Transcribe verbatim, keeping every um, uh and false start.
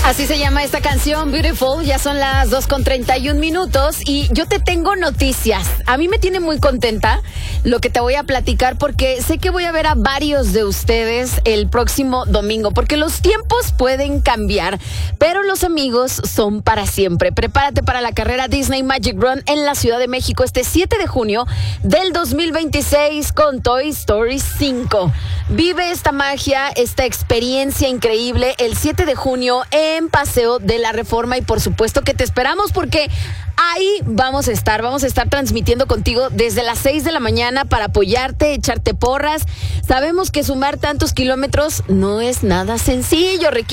Así se llama esta canción, Beautiful. Ya son las dos con treinta y un minutos y yo te tengo noticias. A mí me tiene muy contenta lo que te voy a platicar porque sé que voy a ver a varios de ustedes el próximo domingo porque los tiempos pueden cambiar, pero los amigos son para siempre. Prepárate para la carrera Disney Magic Run en la Ciudad de México este siete de junio del dos mil veintiséis con Toy Story cinco. Vive esta magia, esta experiencia increíble el siete de junio en Paseo de la Reforma y por supuesto que te esperamos porque ahí vamos a estar, vamos a estar transmitiendo contigo desde las seis de la mañana para apoyarte, echarte porras. Sabemos que sumar tantos kilómetros no es nada sencillo, requiere